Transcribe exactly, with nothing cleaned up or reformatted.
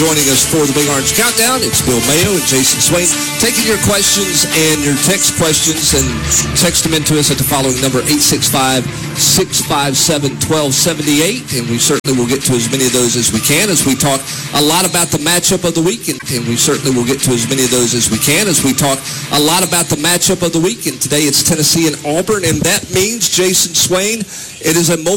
Joining us for the Big Orange Countdown, it's Bill Mayo and Jason Swain taking your questions and your text questions, and text them into us at the following number, eight six five, six five seven, one two seven eight, and we certainly will get to as many of those as we can as we talk a lot about the matchup of the week, and, and we certainly will get to as many of those as we can as we talk a lot about the matchup of the week, and today it's Tennessee and Auburn, and that means, Jason Swain, it is a